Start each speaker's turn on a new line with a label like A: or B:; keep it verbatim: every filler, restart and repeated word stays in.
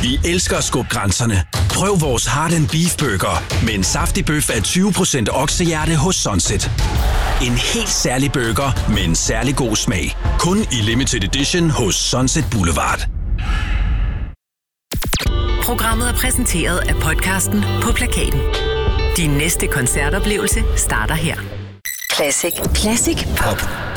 A: I elsker at skubbe grænserne. Prøv vores Heart and Beef Burger med en saftig bøf af tyve procent oksehjerte hos Sunset. En helt særlig burger med en særlig god smag. Kun i limited edition hos Sunset Boulevard.
B: Programmet er præsenteret af podcasten På Plakaten. Din næste koncertoplevelse starter her. Classic. Classic Pop.